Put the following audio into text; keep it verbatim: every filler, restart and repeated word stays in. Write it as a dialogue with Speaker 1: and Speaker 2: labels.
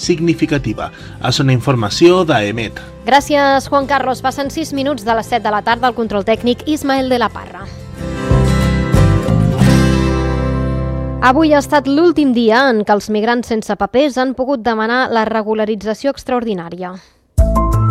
Speaker 1: significativa. És una informació d'Aemet.
Speaker 2: Gràcies, Juan Carlos. Passen sis minuts de les set de la tarda al control tècnic Ismael de la Parra. Avui ha estat l'últim dia en què els migrants sense papers han pogut demanar la regularització extraordinària.